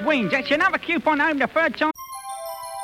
wins. That's another coupon home the third time